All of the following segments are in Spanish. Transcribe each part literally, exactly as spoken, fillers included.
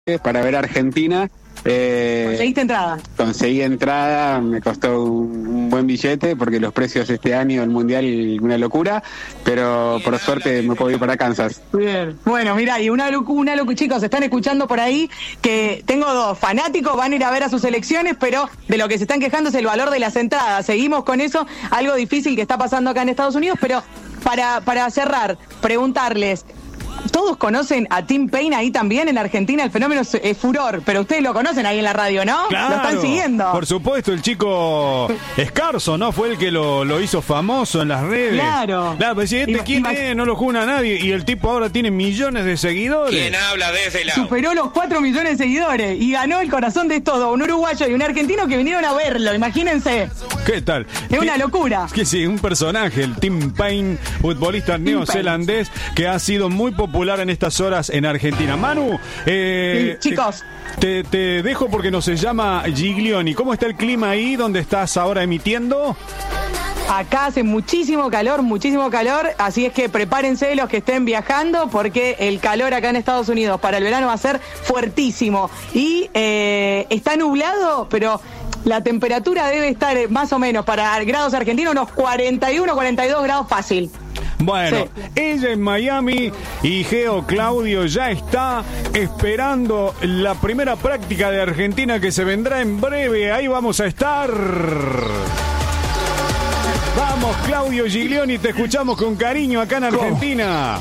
para ver a Argentina. Eh, ¿Conseguiste entrada? Conseguí entrada, me costó un, un buen billete porque los precios este año del Mundial una locura, pero por suerte me puedo ir para Kansas. Bien. Bueno, mira, y una locura, locu chicos, están escuchando por ahí que tengo dos fanáticos, van a ir a ver a sus selecciones, pero de lo que se están quejando es el valor de las entradas. Seguimos con eso, algo difícil que está pasando acá en Estados Unidos, pero para, para cerrar, preguntarles... Todos conocen a Tim Payne ahí también en Argentina, el fenómeno es, es furor, pero ustedes lo conocen ahí en la radio, ¿no? Claro, lo están siguiendo. Por supuesto, el chico Escarzo, ¿no? Fue el que lo, lo hizo famoso en las redes. Claro. Claro, pues si este Ima, quién ima, es, no lo juna nadie, y el tipo ahora tiene millones de seguidores. ¿Quién habla de ese lado? Superó los cuatro millones de seguidores y ganó el corazón de estos dos, un uruguayo y un argentino que vinieron a verlo, imagínense. ¿Qué tal? Es una locura. Que sí, un personaje, el Tim Payne, futbolista neozelandés, que ha sido muy popular en estas horas en Argentina. Manu, eh, sí, chicos, te, te dejo porque nos se llama Giglioni. ¿Cómo está el clima ahí donde estás ahora emitiendo? acá hace muchísimo calor, muchísimo calor, así es que prepárense los que estén viajando porque el calor acá en Estados Unidos para el verano va a ser fuertísimo y eh, está nublado, pero la temperatura debe estar más o menos para grados argentinos unos cuarenta y uno, cuarenta y dos grados fácil. Bueno, sí. Ella en Miami y Geo Claudio ya está esperando la primera práctica de Argentina que se vendrá en breve. Ahí vamos a estar. Vamos, Claudio Giglioni, te escuchamos con cariño acá en Argentina.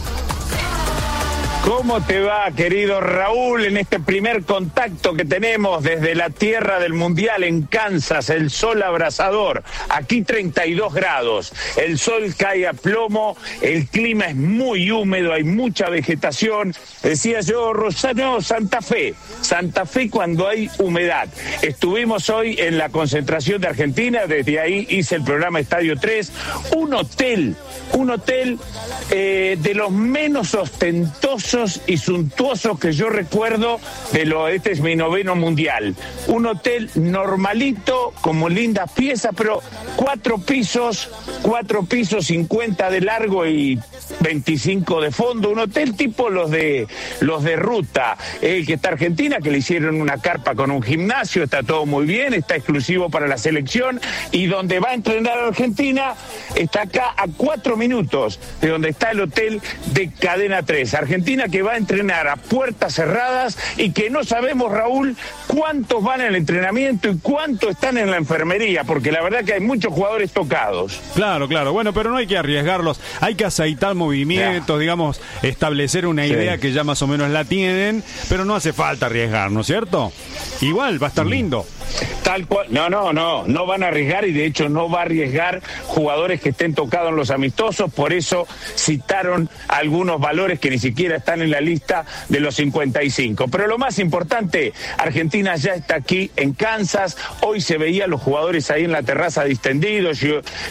¿Cómo te va, querido Raúl, en este primer contacto que tenemos desde la tierra del Mundial en Kansas, el sol abrasador, aquí treinta y dos grados, el sol cae a plomo, el clima es muy húmedo, hay mucha vegetación, decía yo, Rosario, Santa Fe, Santa Fe cuando hay humedad. Estuvimos hoy en la concentración de Argentina, desde ahí hice el programa Estadio tres, un hotel, un hotel eh, de los menos ostentosos y suntuosos que yo recuerdo de lo, este es mi noveno mundial. Un hotel normalito, como lindas piezas, pero cuatro pisos, cuatro pisos, cincuenta de largo y veinticinco de fondo. Un hotel tipo los de los de ruta, el que está Argentina, que le hicieron una carpa con un gimnasio, está todo muy bien, está exclusivo para la selección, y donde va a entrenar Argentina está acá a cuatro minutos de donde está el hotel de Cadena tres. Argentina que va a entrenar a puertas cerradas y que no sabemos, Raúl, cuántos van en el entrenamiento y cuántos están en la enfermería, porque la verdad que hay muchos jugadores tocados. Claro, claro, bueno, pero no hay que arriesgarlos, hay que aceitar movimientos, ya. digamos, establecer una sí. idea que ya más o menos la tienen, pero no hace falta arriesgar, ¿no es cierto? Igual, va a estar lindo. Tal cual, no, no, no, no van a arriesgar y de hecho no va a arriesgar jugadores que estén tocados en los amistosos, por eso citaron algunos valores que ni siquiera están en la lista de los cincuenta y cinco. Pero lo más importante, Argentina ya está aquí en Kansas, hoy se veían los jugadores ahí en la terraza distendidos,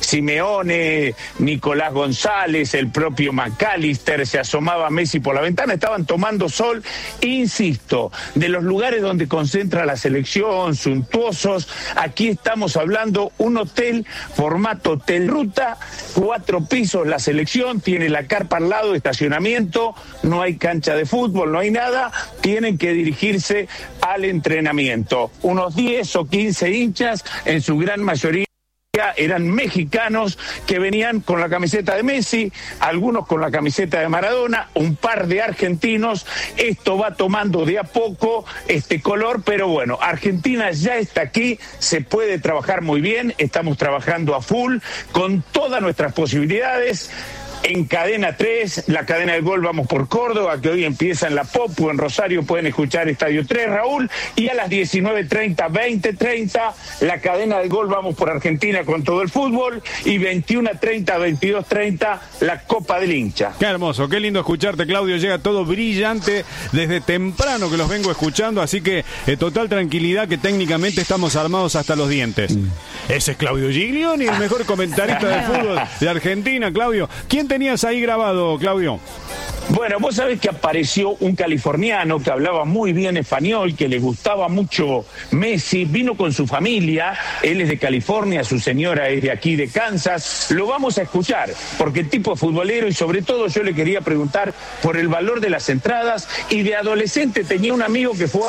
Simeone, Nicolás González, el propio McAllister, se asomaba Messi por la ventana, estaban tomando sol, insisto, de los lugares donde concentra la selección, suntuosos. Aquí estamos hablando un hotel formato hotel ruta, cuatro pisos la selección, tiene la carpa al lado, estacionamiento, no hay cancha de fútbol, no hay nada, tienen que dirigirse al entrenamiento. Unos diez o quince hinchas, en su gran mayoría eran mexicanos que venían con la camiseta de Messi, algunos con la camiseta de Maradona, un par de argentinos. Esto va tomando de a poco este color, pero bueno, Argentina ya está aquí, se puede trabajar muy bien, estamos trabajando a full, con todas nuestras posibilidades. En Cadena tres, la cadena del gol, vamos por Córdoba, que hoy empieza en la Popu, en Rosario pueden escuchar Estadio tres, Raúl, y a las diecinueve treinta, veinte treinta, la cadena del gol, vamos por Argentina con todo el fútbol, y veintiuno treinta, veintidós treinta, la Copa del Hincha. Qué hermoso, qué lindo escucharte, Claudio, llega todo brillante desde temprano que los vengo escuchando, así que eh, total tranquilidad que técnicamente estamos armados hasta los dientes. Mm. Ese es Claudio Giglioni, el mejor comentarista de fútbol de Argentina, Claudio. ¿Quién tenías ahí grabado, Claudio? Bueno, vos sabés que apareció un californiano que hablaba muy bien español, que le gustaba mucho Messi, vino con su familia, él es de California, su señora es de aquí de Kansas, lo vamos a escuchar, porque el tipo es futbolero y sobre todo yo le quería preguntar por el valor de las entradas y de adolescente tenía un amigo que fue